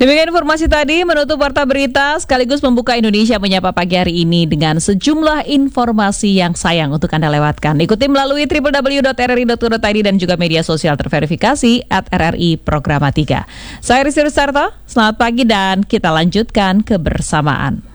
Demikian informasi tadi menutup Warta Berita sekaligus membuka Indonesia Menyapa pagi hari ini dengan sejumlah informasi yang sayang untuk Anda lewatkan. Ikuti melalui www.rri.co.id dan juga media sosial terverifikasi @RRI Programa 3. Saya Rizky Rusarto, selamat pagi dan kita lanjutkan kebersamaan.